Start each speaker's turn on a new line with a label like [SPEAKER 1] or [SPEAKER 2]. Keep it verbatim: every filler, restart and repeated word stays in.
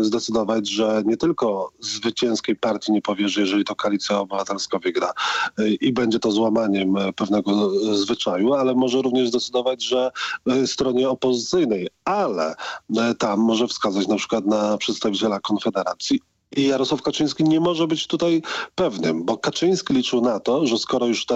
[SPEAKER 1] zdecydować, że nie tylko zwycięskiej partii nie powierzy, jeżeli to Koalicja Obywatelska wygra i będzie to złamaniem pewnego zwyczaju, ale może również zdecydować, że stronie opozycyjnej, ale tam może wskazać na przykład na przedstawiciela Konfederacji. I Jarosław Kaczyński nie może być tutaj pewnym, bo Kaczyński liczył na to, że skoro już ta